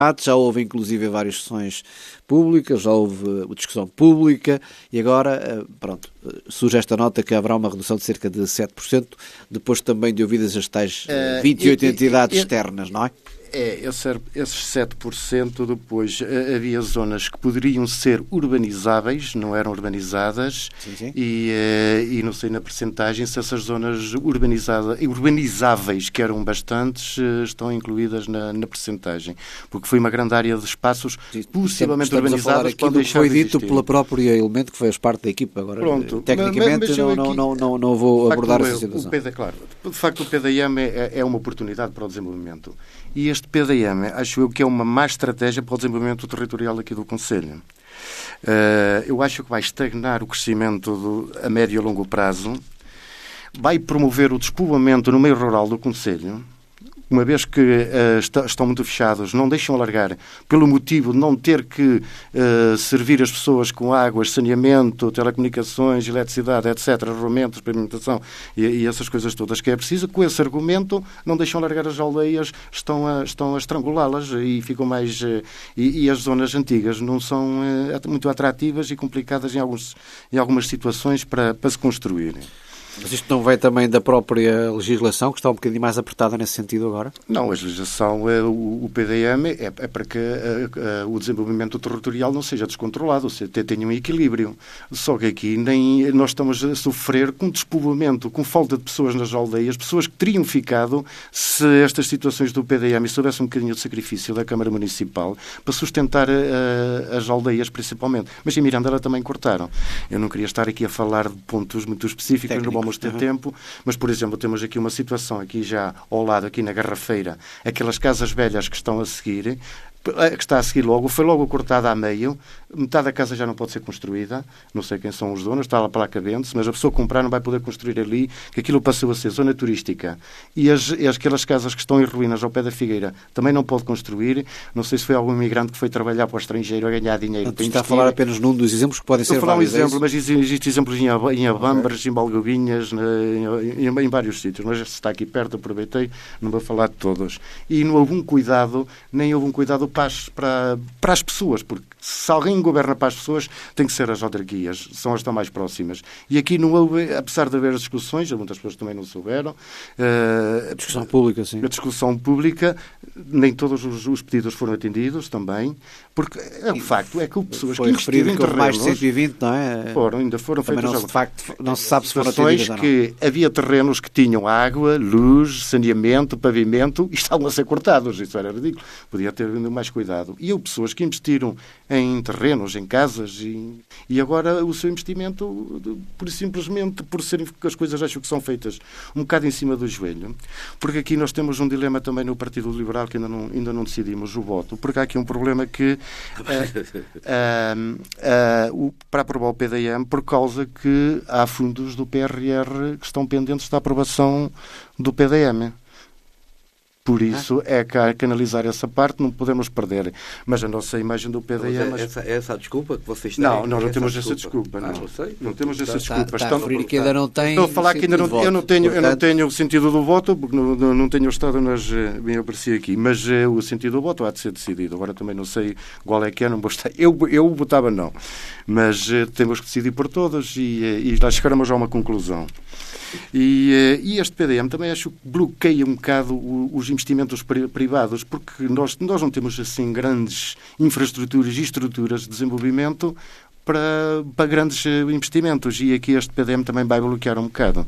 já houve inclusive várias sessões públicas, já houve discussão pública e agora, surge esta nota que haverá uma redução de cerca de 7%, depois também de ouvidas as tais 28 entidades externas, não é? Esses 7% depois havia zonas que poderiam ser urbanizáveis, não eram urbanizadas, sim. E não sei na percentagem se essas zonas urbanizáveis, que eram bastantes, estão incluídas na percentagem, porque foi uma grande área de espaços possivelmente urbanizados. Aquilo que foi dito pela própria Elemento, que fez parte da equipa, agora tecnicamente não vou abordar essa situação. Claro, de facto o PDM é uma oportunidade para o desenvolvimento. E este PDM, acho eu que é uma má estratégia para o desenvolvimento territorial aqui do Concelho. Eu acho que vai estagnar o crescimento a médio e a longo prazo, vai promover o despovoamento no meio rural do Concelho, uma vez que estão muito fechados, não deixam alargar, pelo motivo de não ter que servir as pessoas com águas, saneamento, telecomunicações, eletricidade, etc., arrumamentos, pavimentação e essas coisas todas que é preciso. Com esse argumento, não deixam alargar as aldeias, estão a estrangulá-las e ficam mais... E as zonas antigas não são muito atrativas e complicadas em algumas situações para se construírem. Mas isto não vem também da própria legislação, que está um bocadinho mais apertada nesse sentido agora? Não, a legislação, o PDM é para que o desenvolvimento territorial não seja descontrolado, ou seja, tenha um equilíbrio. Só que aqui nós estamos a sofrer com despovoamento, com falta de pessoas nas aldeias, pessoas que teriam ficado se estas situações do PDM, se houvesse um bocadinho de sacrifício da Câmara Municipal para sustentar as aldeias principalmente. Mas em Mirandela também cortaram. Eu não queria estar aqui a falar de pontos muito específicos, não vamos ter tempo, mas, por exemplo, temos aqui uma situação aqui já ao lado, aqui na Garrafeira, aquelas casas velhas que estão a seguir, que está a seguir logo, foi logo cortada a meio, metade da casa já não pode ser construída, não sei quem são os donos, está lá para lá cabendo-se, mas a pessoa que comprar não vai poder construir ali, que aquilo passou a ser zona turística. E aquelas casas que estão em ruínas ao pé da Figueira também não pode construir, não sei se foi algum imigrante que foi trabalhar para o estrangeiro a ganhar dinheiro. Está a falar apenas num dos exemplos que podem ser vários. Estou a falar um exemplo, mas existem exemplos em Abambras, em Balgovinhas, em vários sítios, mas se está aqui perto, aproveitei, não vou falar de todos. E não houve um cuidado, nem houve um cuidado para as pessoas, porque se alguém governa para as pessoas, tem que ser as autarquias, são as que estão mais próximas. E aqui não houve, apesar de haver as discussões, muitas pessoas também não souberam. A discussão pública, sim. A discussão pública, nem todos os pedidos foram atendidos também, porque o facto é que pessoas que investiram em terrenos... mais de 120, não é? Ainda foram também feitos... de facto, não se sabe se foram atendidas ou não. Que havia terrenos que tinham água, luz, saneamento, pavimento, e estavam a ser cortados. Isso era ridículo. Podia ter havido mais cuidado. E houve pessoas que investiram em terrenos, em casas, e agora o seu investimento, simplesmente por serem as coisas acho que são feitas um bocado em cima do joelho, porque aqui nós temos um dilema também no Partido Liberal que ainda não decidimos o voto, porque há aqui um problema que para aprovar o PDM, por causa que há fundos do PRR que estão pendentes da aprovação do PDM. Por isso é que há que analisar essa parte, não podemos perder. Mas a nossa imagem do PDM... Essa desculpa que vocês têm? Não temos essa desculpa. Não sei. Não temos essa desculpa. Está a referir que ainda não tem... Estou a falar que ainda eu não tenho o sentido do voto, porque não tenho estado bem apareci aqui. Mas o sentido do voto há de ser decidido. Agora também não sei qual é que é, não vou estar... Eu votava não. Mas temos que decidir por todos e lá chegaremos a uma conclusão. E este PDM também acho que bloqueia um bocado os investimentos privados, porque nós não temos assim grandes infraestruturas e estruturas de desenvolvimento para grandes investimentos, e aqui este PDM também vai bloquear um bocado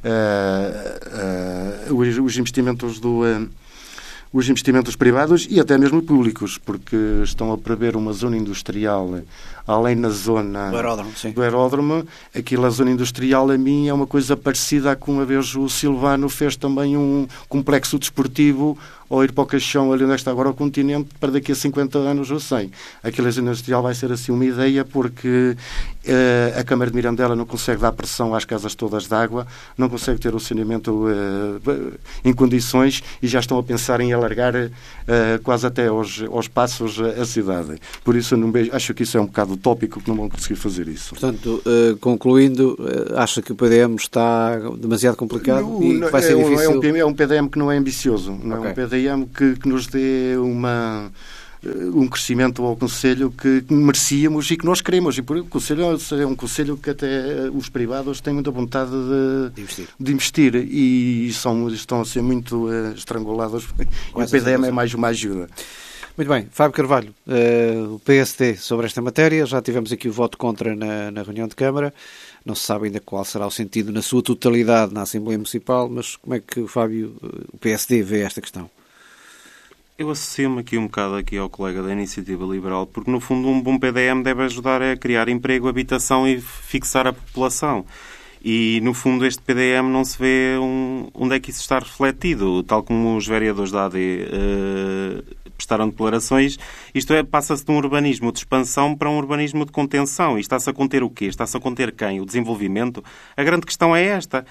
os investimentos privados e até mesmo públicos, porque estão a prever uma zona industrial além na zona do aeródromo. Aquela zona industrial, a mim, é uma coisa parecida a que uma vez o Silvano fez também um complexo desportivo ou ir para o Caixão, ali onde está agora o continente, para daqui a 50 anos ou 100. Aquela zona industrial vai ser assim uma ideia, porque a Câmara de Mirandela não consegue dar pressão às casas todas de água, não consegue ter o saneamento em condições, e já estão a pensar em alargar quase até aos passos a cidade. Por isso acho que isso é um bocado utópico, que não vão conseguir fazer isso. Portanto, concluindo, acha que o PDM está demasiado complicado e que vai ser difícil? É um PDM que não é ambicioso, não é um PDM que nos dê um crescimento ao Conselho que merecíamos e que nós queremos. E por o Conselho é um Conselho que até os privados têm muita vontade de investir e estão a ser muito estrangulados. E o PDM é mais uma ajuda. Muito bem. Fábio Carvalho, o PSD sobre esta matéria. Já tivemos aqui o voto contra na reunião de Câmara. Não se sabe ainda qual será o sentido na sua totalidade na Assembleia Municipal, mas como é que o PSD vê esta questão? Eu associo-me aqui um bocado ao colega da Iniciativa Liberal, porque no fundo um bom PDM deve ajudar a criar emprego, habitação e fixar a população. E, no fundo, este PDM não se vê onde é que isso está refletido. Tal como os vereadores da AD prestaram declarações, isto passa-se de um urbanismo de expansão para um urbanismo de contenção. E está-se a conter o quê? Está-se a conter quem? O desenvolvimento? A grande questão é esta.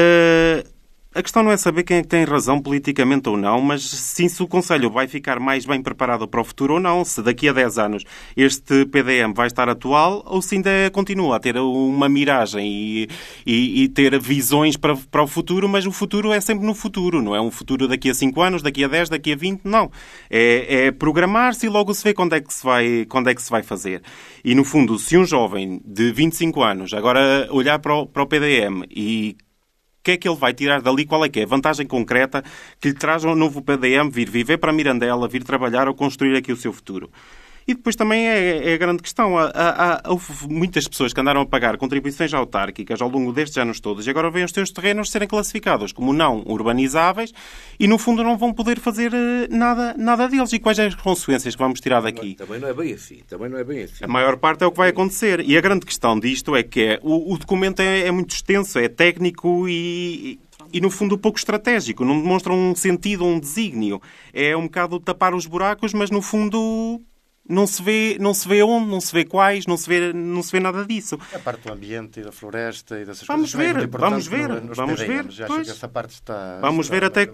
A questão não é saber quem é que tem razão politicamente ou não, mas sim se o Conselho vai ficar mais bem preparado para o futuro ou não, se daqui a 10 anos este PDM vai estar atual ou se ainda continua a ter uma miragem e ter visões para o futuro, mas o futuro é sempre no futuro, não é um futuro daqui a 5 anos, daqui a 10, daqui a 20, não. É programar-se e logo se vê quando é que se vai fazer. E, no fundo, se um jovem de 25 anos agora olhar para o PDM e o que é que ele vai tirar dali? Qual é que é a vantagem concreta que lhe traz um novo PDM vir viver para Mirandela, vir trabalhar ou construir aqui o seu futuro? E depois também é a grande questão. Houve muitas pessoas que andaram a pagar contribuições autárquicas ao longo destes anos todos e agora vêm os seus terrenos serem classificados como não urbanizáveis e, no fundo, não vão poder fazer nada deles. E quais são as consequências que vamos tirar daqui? Também não é bem assim. A maior parte é o que vai acontecer. E a grande questão disto é que o documento é muito extenso, é técnico e, no fundo, pouco estratégico. Não demonstra um sentido, um desígnio. É um bocado tapar os buracos, mas, no fundo, não se vê onde, não se vê quais, não se vê nada disso. A parte do ambiente e da floresta e dessas vamos coisas. Vamos ver. Acho que essa parte está... Vamos ver até que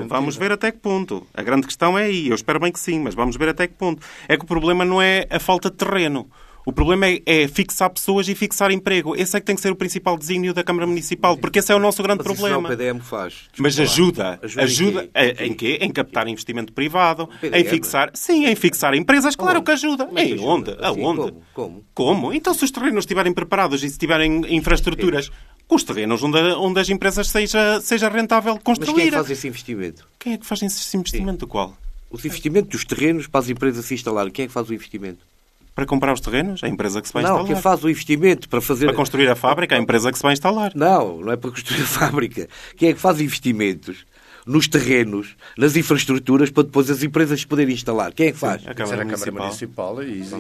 ponto. A grande questão é aí. Eu espero bem que sim, mas vamos ver até que ponto. É que o problema não é a falta de terreno. O problema é fixar pessoas e fixar emprego. Esse é que tem que ser o principal desígnio da Câmara Municipal, porque esse é o nosso grande problema. Mas isso não o PDM faz. Mas ajuda em quê? Em captar investimento privado, em fixar empresas, claro que ajuda. Aonde? Como? Então, se os terrenos estiverem preparados e se tiverem infraestruturas, com os terrenos onde as empresas seja rentável construir. Mas quem é que faz esse investimento? Quem é que faz esse investimento? Do qual? O investimento dos terrenos para as empresas se instalarem. Quem é que faz o investimento? Para comprar os terrenos? A empresa que se vai instalar. Não, quem faz o investimento para fazer... Para construir a fábrica, a empresa que se vai instalar. Não é para construir a fábrica. Quem é que faz investimentos nos terrenos, nas infraestruturas, para depois as empresas poderem instalar? Quem é que faz? A Câmara Municipal.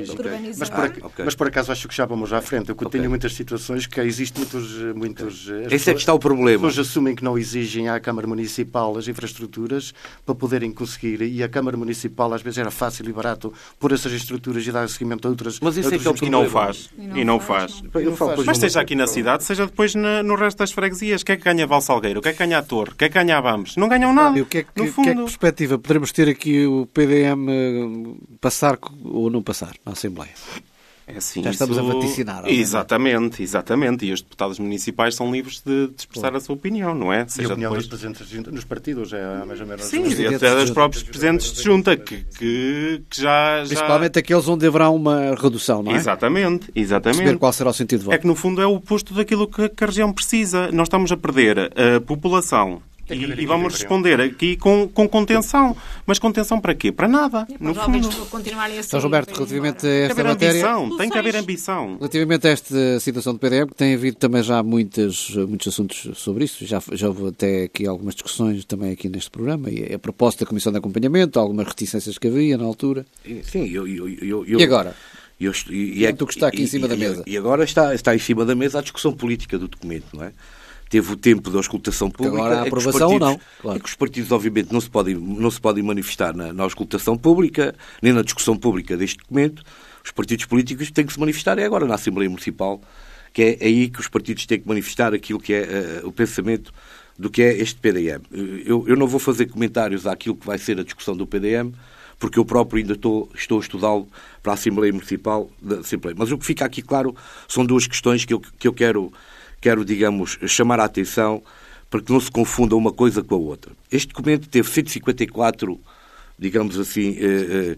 Mas por acaso acho que já vamos à frente. Eu tenho muitas situações que existem muitos Esse é que está o problema. As pessoas assumem que não exigem à Câmara Municipal as infraestruturas para poderem conseguir, e a Câmara Municipal às vezes era fácil e barato pôr essas estruturas e dar seguimento a outras... Mas isso é que é o problema. E não faz. Mas seja aqui na cidade, seja depois no resto das freguesias. O que é que ganha Valsalgueiro? O que é que ganha a Torre? O que é que ganha a Vamos? Não ganham nada. E o que é que perspectiva? Poderemos ter aqui o PDM passar ou não passar na Assembleia? É assim, já estamos a vaticinar. Exatamente. E os deputados municipais são livres de expressar a sua opinião, não é? Seja a opinião dos presidentes nos partidos é mais ou menos... Sim, até dos próprios presidentes de junta, que já... Principalmente aqueles onde haverá uma redução, não é? Exatamente. Perceber qual será o sentido de voto. É que, no fundo, é o oposto daquilo que a região precisa. Nós estamos a perder a população. E vamos responder aqui com contenção. Mas contenção para quê? Para nada. No fundo. Então, Roberto, relativamente a esta matéria... Tem que haver ambição. Relativamente a esta situação do PDM, que tem havido também já muitos assuntos sobre isso. Já houve até aqui algumas discussões também aqui neste programa. E a proposta da Comissão de Acompanhamento, algumas reticências que havia na altura. Sim, E agora? Tu que está aqui em cima da mesa. E agora está em cima da mesa a discussão política do documento, não é? Teve o tempo da auscultação pública. Agora a aprovação ou não. Claro. É que os partidos, obviamente, não se podem manifestar na auscultação pública, nem na discussão pública deste documento. Os partidos políticos têm que se manifestar agora na Assembleia Municipal, que é aí que os partidos têm que manifestar aquilo que é o pensamento do que é este PDM. Eu não vou fazer comentários àquilo que vai ser a discussão do PDM, porque eu próprio ainda estou a estudá-lo para a Assembleia Municipal da Assembleia. Mas o que fica aqui claro são duas questões que eu quero, digamos, chamar a atenção para que não se confunda uma coisa com a outra. Este documento teve 154, digamos assim,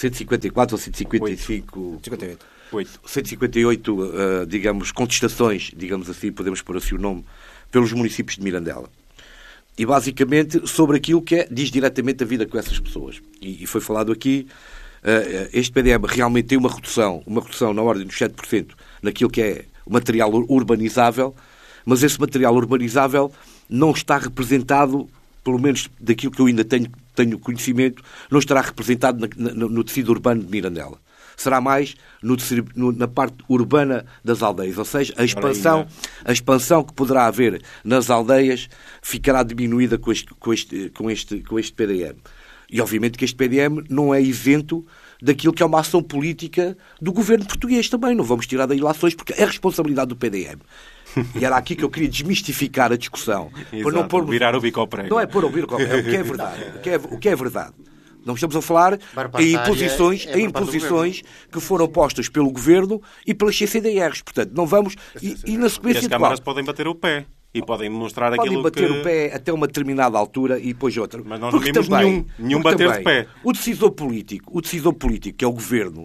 154 ou 155... 58. 158, digamos, contestações, digamos assim, podemos pôr assim o nome, pelos municípios de Mirandela. E, basicamente, sobre aquilo que diz diretamente a vida com essas pessoas. E foi falado aqui, este PDM realmente tem uma redução na ordem dos 7% naquilo que é o material urbanizável, mas esse material urbanizável não está representado, pelo menos daquilo que eu ainda tenho conhecimento, não estará representado no tecido urbano de Mirandela. Será mais na parte urbana das aldeias. Ou seja, a expansão que poderá haver nas aldeias ficará diminuída com este PDM. E, obviamente, que este PDM não é isento daquilo que é uma ação política do governo português também. Não vamos tirar daí ilações, porque é responsabilidade do PDM. E era aqui que eu queria desmistificar a discussão. Para não pôr... virar o bico ao prego. Não é pôr o bico ao prego, é o que é verdade. O que é verdade. Não estamos a falar em imposições que foram postas pelo Governo e pelas CCDRs. Portanto, não vamos... E na sequência as câmaras podem bater o pé. E podem demonstrar aquilo que... Podem bater o pé até uma determinada altura e depois outra. Mas nós não vimos nenhum bater de pé. O decisor político que é o Governo,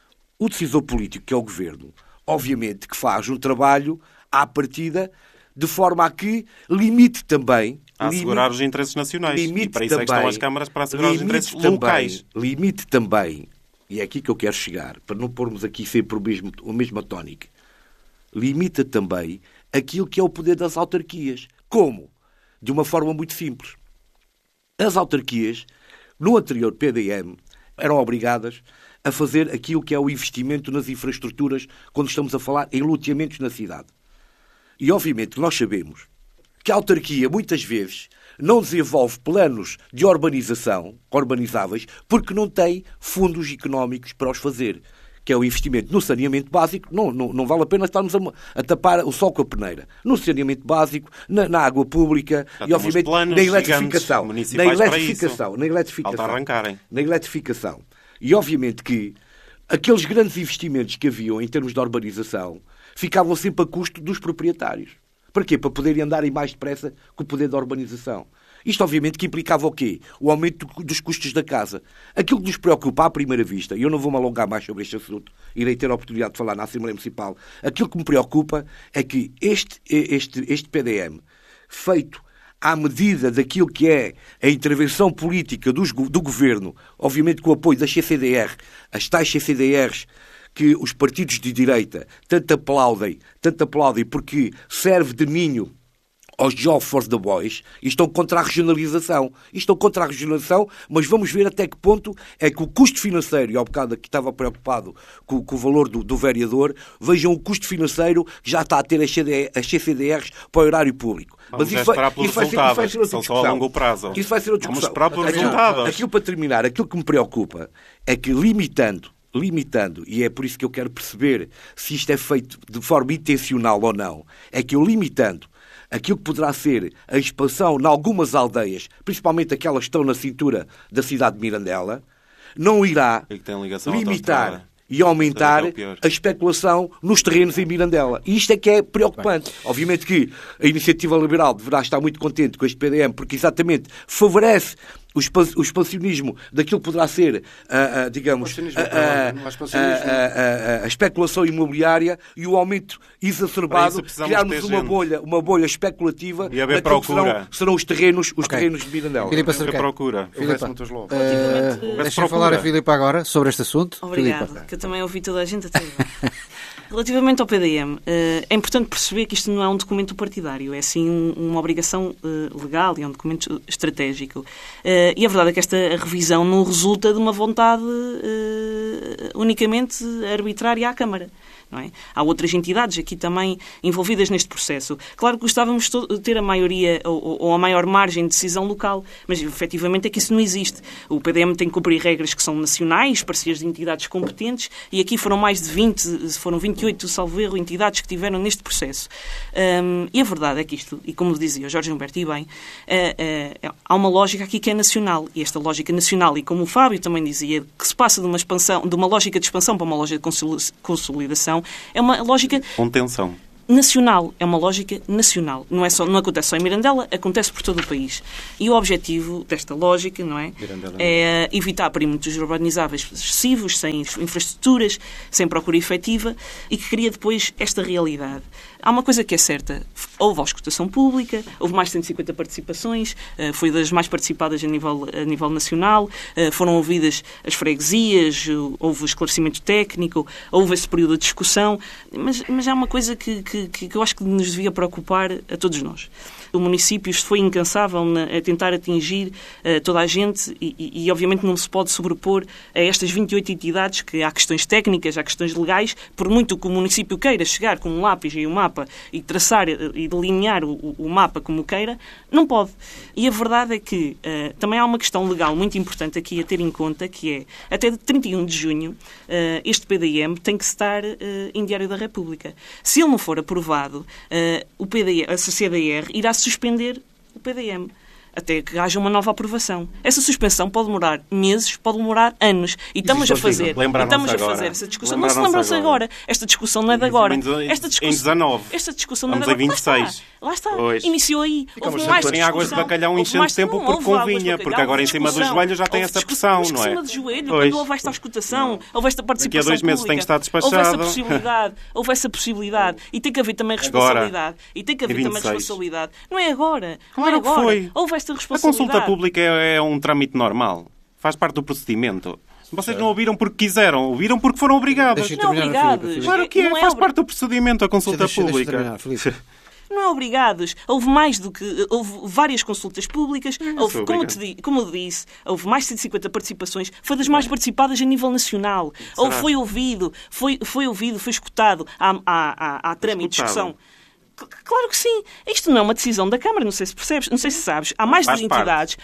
obviamente que faz um trabalho à partida de forma a que limite também... A assegurar os interesses nacionais. E para isso é que estão as câmaras, para assegurar os interesses locais. Limite também, e é aqui que eu quero chegar, para não pormos aqui sempre a mesma tónica, limita também aquilo que é o poder das autarquias. Como? De uma forma muito simples. As autarquias, no anterior PDM, eram obrigadas a fazer aquilo que é o investimento nas infraestruturas quando estamos a falar em loteamentos na cidade. E, obviamente, nós sabemos que a autarquia, muitas vezes, não desenvolve planos de urbanizáveis, porque não tem fundos económicos para os fazer. Que é o investimento no saneamento básico. Não vale a pena estarmos a tapar o sol com a peneira. No saneamento básico, na água pública e, obviamente, na eletrificação. Na eletrificação. E, obviamente, que aqueles grandes investimentos que haviam em termos de urbanização ficavam sempre a custo dos proprietários. Para quê? Para poderem andar mais depressa com o poder da urbanização. Isto, obviamente, que implicava o quê? O aumento dos custos da casa. Aquilo que nos preocupa à primeira vista, e eu não vou me alongar mais sobre este assunto, irei ter a oportunidade de falar na Assembleia Municipal, aquilo que me preocupa é que este PDM, feito à medida daquilo que é a intervenção política do Governo, obviamente com o apoio da CCDR, as tais CCDRs, que os partidos de direita tanto aplaudem porque serve de ninho aos Job for the Boys e estão contra a regionalização. Mas vamos ver até que ponto é que o custo financeiro, e ao bocado aqui estava preocupado com o valor do vereador, vejam o custo financeiro que já está a ter as CCDRs para o horário público. Mas isso vai ser outra discussão. Só a longo prazo. Isso vai ser outra discussão. Vamos esperar pelos resultados. Aquilo para terminar, aquilo que me preocupa é que limitando, e é por isso que eu quero perceber se isto é feito de forma intencional ou não, é que eu limitando aquilo que poderá ser a expansão em algumas aldeias, principalmente aquelas que estão na cintura da cidade de Mirandela, não irá limitar e aumentar a especulação nos terrenos em Mirandela. E isto é que é preocupante. Bem. Obviamente que a Iniciativa Liberal deverá estar muito contente com este PDM, porque exatamente favorece o expansionismo daquilo que poderá ser, digamos, a especulação imobiliária e o aumento exacerbado, criarmos uma bolha especulativa daquilo que serão os terrenos de Mirandela. Filipe, deixa falar a Filipe agora sobre este assunto. Obrigada, que eu também ouvi toda a gente até agora. Relativamente ao PDM, é importante perceber que isto não é um documento partidário, é sim uma obrigação legal e é um documento estratégico. E a verdade é que esta revisão não resulta de uma vontade unicamente arbitrária à Câmara. Não é? Há outras entidades aqui também envolvidas neste processo. Claro que gostávamos de ter a maioria ou a maior margem de decisão local, mas efetivamente é que isso não existe. O PDM tem que cumprir regras que são nacionais, parceiras de entidades competentes, e aqui foram mais de 28, salvo erro, entidades que tiveram neste processo. E a verdade é que isto, e como dizia o Jorge Humberto e bem, há uma lógica aqui que é nacional, e esta lógica nacional, e como o Fábio também dizia, que se passa de uma lógica de expansão para uma lógica de consolidação, é uma lógica... Contenção. nacional, é uma lógica nacional. Não acontece só em Mirandela, acontece por todo o país. E o objetivo desta lógica, não é? É evitar perímetros urbanizáveis excessivos, sem infraestruturas, sem procura efetiva, e que cria depois esta realidade. Há uma coisa que é certa, houve auscultação pública, houve mais de 150 participações, foi das mais participadas a nível nacional, foram ouvidas as freguesias, houve esclarecimento técnico, houve esse período de discussão, mas há uma coisa que eu acho que nos devia preocupar a todos nós. O município foi incansável a tentar atingir toda a gente e obviamente não se pode sobrepor a estas 28 entidades, que há questões técnicas, há questões legais, por muito que o município queira chegar com um lápis e um mapa e traçar e delinear o mapa como queira, não pode. E a verdade é que também há uma questão legal muito importante aqui a ter em conta, que é, até de 31 de junho, este PDM tem que estar em Diário da República. Se ele não for aprovado, a CCDR irá suspender o PDM até que haja uma nova aprovação. Essa suspensão pode demorar meses, pode demorar anos. E estamos a fazer essa discussão. Não se lembram-se agora. Esta discussão não é de agora. Esta discussão não é de agora. Lá está. Pois. Iniciou aí. Houve mais discussão. Águas de bacalhau enchendo tempo porque convinha, porque agora em cima do joelho já tem essa pressão, não é? Em cima do joelho, quando houve esta auscultação, houve esta participação pública. Daqui a 2 meses tem que estar despachado. Houve essa possibilidade. E tem que haver também responsabilidade. Não é agora. Claro que foi. Houve esta responsabilidade. A consulta pública é um trâmite normal. Faz parte do procedimento. Vocês não ouviram porque quiseram, ouviram porque foram obrigados. Não obrigados. Claro que é, faz parte do procedimento a consulta pública. Não é obrigados. Houve várias consultas públicas. Houve, como eu disse, houve mais de 150 participações. Foi das mais participadas a nível nacional. Foi ouvido, foi escutado. Há trâmite de discussão. Claro que sim. Isto não é uma decisão da Câmara, não sei se percebes, não sei se sabes. Há mais de entidades,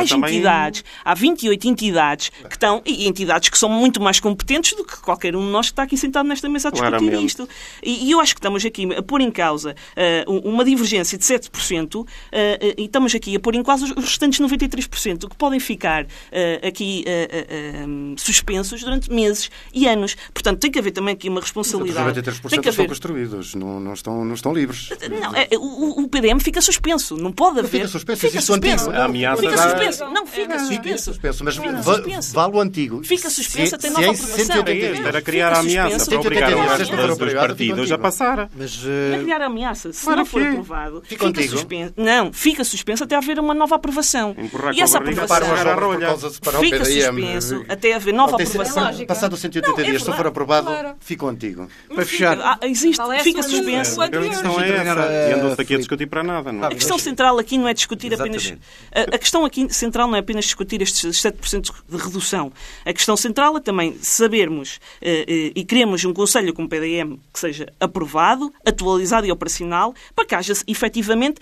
há 28 entidades que estão, e entidades que são muito mais competentes do que qualquer um de nós que está aqui sentado nesta mesa a discutir isto. E eu acho que estamos aqui a pôr em causa uma divergência de 7% e estamos aqui a pôr em causa os restantes 93% que podem ficar aqui suspensos durante meses e anos. Portanto, tem que haver também aqui uma responsabilidade. Os 93% estão construídos, não estão livres. Não, o PDM fica suspenso. Não pode haver. Fica suspenso. Existe o antigo. Fica suspenso. Não, fica suspenso. Mas vale o antigo. Fica suspenso até nova aprovação. Era criar a ameaça para obrigar o resto dos partidos a passar. Não é criar a ameaça. Se não for aprovado, fica suspenso. Não, fica suspenso até haver uma nova aprovação. E essa aprovação fica suspenso até haver nova aprovação. Passado os 180 dias, se for aprovado, fica o antigo. Para fechar. Fica suspenso. E andou-se aqui a discutir para nada. Não? A questão central aqui não é discutir apenas... A questão aqui central não é apenas discutir estes 7% de redução. A questão central é também sabermos e queremos um Conselho como o PDM que seja aprovado, atualizado e operacional, para que haja efetivamente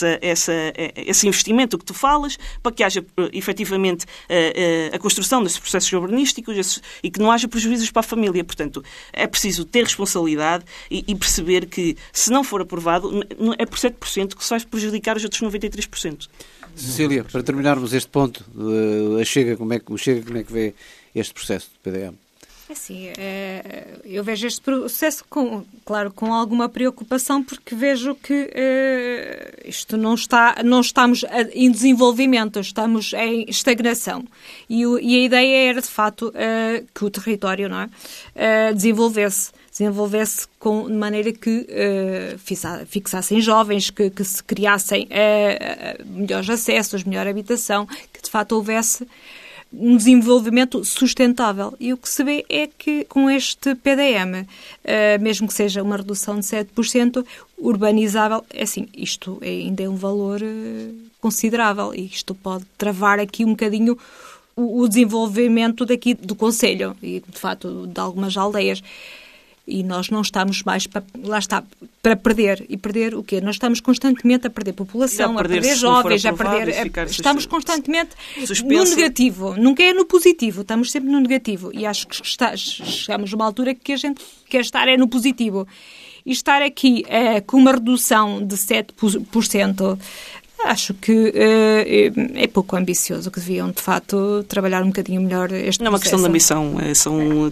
esse investimento que tu falas, para que haja efetivamente a construção desses processos urbanísticos e que não haja prejuízos para a família. Portanto, é preciso ter responsabilidade e perceber que, se não for aprovado, é por 7% que se vai prejudicar os outros 93%. Cecília, para terminarmos este ponto, a Chega, como é que vê este processo do PDM? Assim, eu vejo este processo, com alguma preocupação, porque vejo que isto não estamos em desenvolvimento, estamos em estagnação. E a ideia era, de facto, que o território, não é, desenvolvesse de maneira que fixassem jovens, que se criassem melhores acessos, melhor habitação, que de facto houvesse um desenvolvimento sustentável. E o que se vê é que com este PDM, mesmo que seja uma redução de 7%, urbanizável, assim, isto ainda é um valor considerável e isto pode travar aqui um bocadinho o desenvolvimento daqui do concelho e, de facto, de algumas aldeias. E nós não estamos mais para perder. E perder o quê? Nós estamos constantemente a perder população, a perder jovens, estamos constantemente no negativo. Nunca é no positivo, estamos sempre no negativo. E acho que chegamos a uma altura que a gente quer estar no positivo. E estar aqui com uma redução de 7%, acho que é pouco ambicioso, que deviam, de facto, trabalhar um bocadinho melhor este processo. Não é uma questão de ambição, são...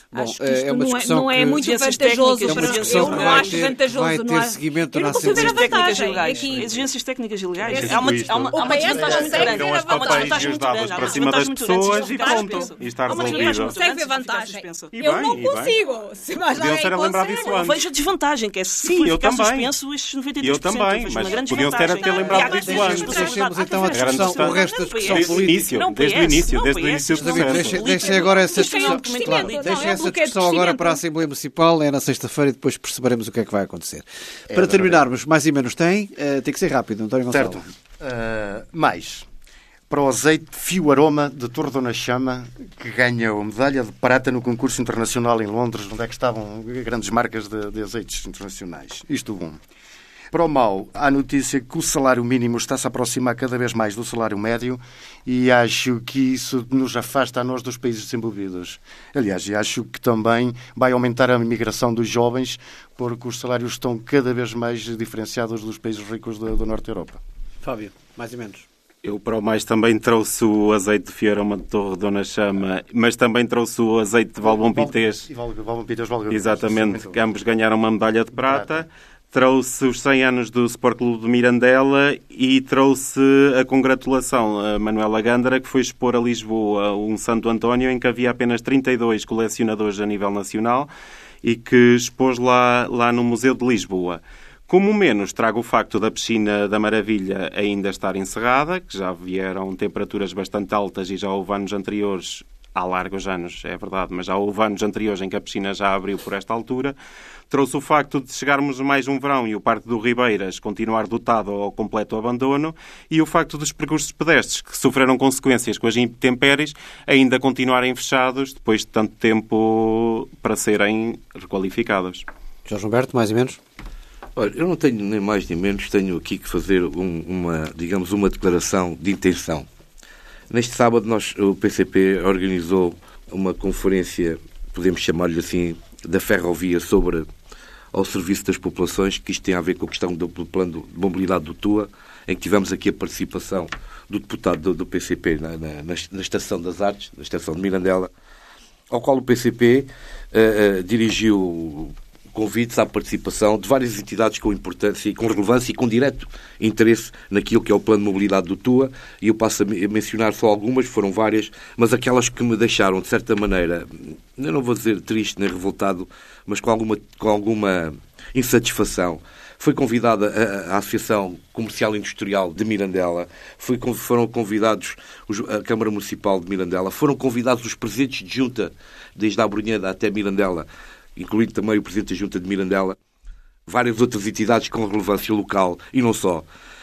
Acho que isto é uma discussão não é muito vantajoso. Eu não acho vantajoso. Vai ter seguimento na Assembleia. vantagem. Exigências técnicas e legais. Há uma desvantagem muito grande. Tiram as papéis e os dados para cima das pessoas e ponto. E está resolvido. Consegue ver vantagem. E Eu bem, não e bem. consigo. Se mais Podiam alguém ser a lembrar consegue. disso Eu antes. vejo a desvantagem, que é se Sim, eu ficar também. suspenso estes 92%. Eu também, vejo mas uma grande podiam ter desvantagem. lembrado E há disso antes. Deixemos então a o resto da discussão Desde o política. início, desde o início do processo. Deixem agora essa discussão. Claro, Deixem essa discussão agora para a Assembleia Municipal, é na sexta-feira e depois perceberemos o que é que vai acontecer. Para terminarmos, mais e menos tem que ser rápido, António Gonçalo. Certo. Mais. Para o azeite Fio Aroma de Torre Dona Chama, que ganhou medalha de prata no concurso internacional em Londres, onde é que estavam grandes marcas de azeites internacionais. Isto bom. Para o mau, há a notícia que o salário mínimo está-se a aproximar cada vez mais do salário médio e acho que isso nos afasta a nós dos países desenvolvidos. Aliás, acho que também vai aumentar a migração dos jovens porque os salários estão cada vez mais diferenciados dos países ricos do Norte da Europa. Fábio, mais ou menos. Eu, para o mais, também trouxe o azeite de Fiorama de Torre Dona Chama, mas também trouxe o azeite de Valbom Pités. Exatamente, que ambos ganharam uma medalha de prata. Trouxe os 100 anos do Sport Clube de Mirandela e trouxe a congratulação a Manuela Gândara, que foi expor a Lisboa um Santo António em que havia apenas 32 colecionadores a nível nacional e que expôs lá no Museu de Lisboa. Como menos, trago o facto da Piscina da Maravilha ainda estar encerrada, que já vieram temperaturas bastante altas e já houve anos anteriores, há largos anos, é verdade, mas já houve anos anteriores em que a piscina já abriu por esta altura. Trouxe o facto de chegarmos a mais um verão e o Parque do Ribeiras continuar dotado ao completo abandono e o facto dos percursos pedestres, que sofreram consequências com as intempéries, ainda continuarem fechados depois de tanto tempo para serem requalificados. Jorge Humberto, mais ou menos? Olha, eu não tenho nem mais nem menos, tenho aqui que fazer uma declaração de intenção. Neste sábado o PCP organizou uma conferência, podemos chamar-lhe assim, da ferrovia ao serviço das populações, que isto tem a ver com a questão do plano de mobilidade do TUA, em que tivemos aqui a participação do deputado do PCP na Estação das Artes, na Estação de Mirandela, ao qual o PCP dirigiu convites à participação de várias entidades com importância e com relevância e com direto interesse naquilo que é o plano de mobilidade do TUA, e eu passo a mencionar só algumas, foram várias, mas aquelas que me deixaram, de certa maneira, eu não vou dizer triste nem revoltado, mas com alguma insatisfação. Foi convidada a Associação Comercial e Industrial de Mirandela, foram convidados a Câmara Municipal de Mirandela, foram convidados os presidentes de junta, desde a Abrunheda até Mirandela, incluindo também o Presidente da Junta de Mirandela, várias outras entidades com relevância local e não só.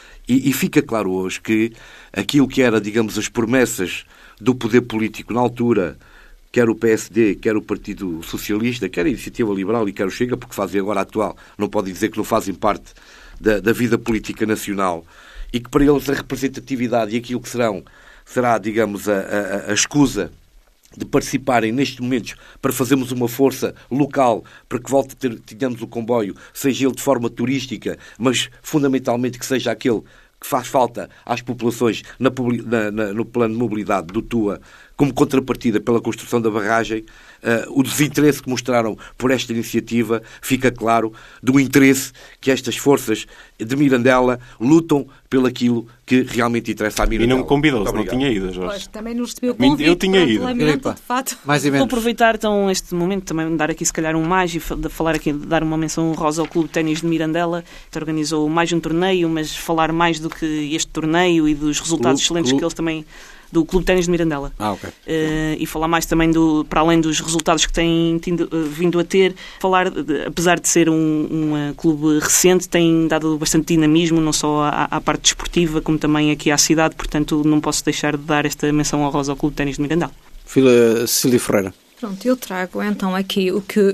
E fica claro hoje que aquilo que era, digamos, as promessas do poder político na altura, quer o PSD, quer o Partido Socialista, quer a Iniciativa Liberal e quer o Chega, porque fazem agora a atual, não podem dizer que não fazem parte da vida política nacional, e que para eles a representatividade e aquilo que será, digamos, a escusa de participarem nestes momentos para fazermos uma força local para que volte a tenhamos o comboio, seja ele de forma turística, mas fundamentalmente que seja aquele que faz falta às populações no plano de mobilidade do TUA, como contrapartida pela construção da barragem. O desinteresse que mostraram por esta iniciativa fica claro do interesse que estas forças de Mirandela lutam pelo aquilo que realmente interessa à Mirandela. E não me convidou, se não tinha ido, Jorge. Pois, também não recebi o convite. Eu tinha ido. Lamento, de fato. Mais e menos. Vou aproveitar então este momento também dar aqui se calhar um mais e falar aqui, dar uma menção honrosa ao Clube de Ténis de Mirandela, que organizou mais um torneio, mas falar mais do que este torneio e dos resultados excelentes que eles também... do Clube de Ténis de Mirandela. Ok. E falar mais também, para além dos resultados que têm vindo a ter, falar, apesar de ser um clube recente, tem dado bastante dinamismo, não só à parte desportiva, como também aqui à cidade, portanto não posso deixar de dar esta menção honrosa ao Clube de Ténis de Mirandela. Cecília Ferreira. Pronto, eu trago então aqui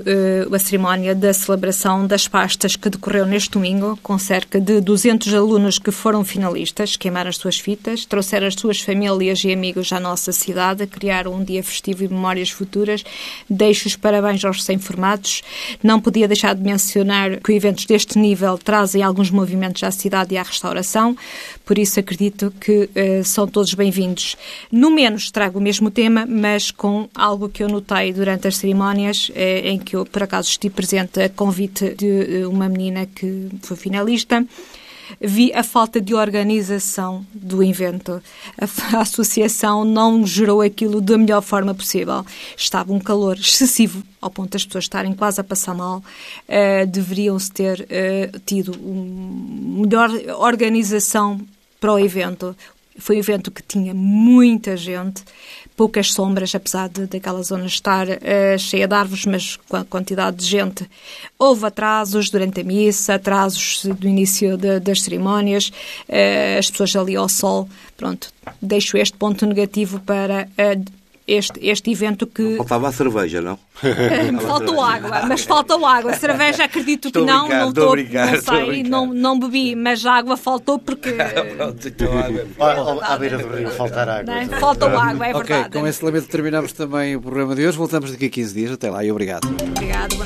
a cerimónia da celebração das pastas que decorreu neste domingo, com cerca de 200 alunos que foram finalistas, queimaram as suas fitas, trouxeram as suas famílias e amigos à nossa cidade, criaram um dia festivo e memórias futuras. Deixo os parabéns aos recém-formados. Não podia deixar de mencionar que eventos deste nível trazem alguns movimentos à cidade e à restauração, por isso acredito que são todos bem-vindos. No menos trago o mesmo tema, mas com algo que eu notei notei durante as cerimónias, em que eu, por acaso, estive presente a convite de uma menina que foi finalista, vi a falta de organização do evento. A associação não gerou aquilo da melhor forma possível. Estava um calor excessivo, ao ponto das pessoas estarem quase a passar mal. Deveriam-se ter tido uma melhor organização para o evento. Foi um evento que tinha muita gente, poucas sombras, apesar daquela zona estar cheia de árvores, mas com a quantidade de gente. Houve atrasos durante a missa, atrasos do início das cerimónias, as pessoas ali ao sol. Pronto, deixo este ponto negativo para este evento que... Faltava a cerveja, não? Faltou água, mas faltou água. Cerveja, acredito que não sei, não bebi, mas a água faltou porque... À beira do rio faltar água. Faltou água, é verdade. Ok, com esse lamento terminamos também o programa de hoje. Voltamos daqui a 15 dias. Até lá e obrigado. Obrigado.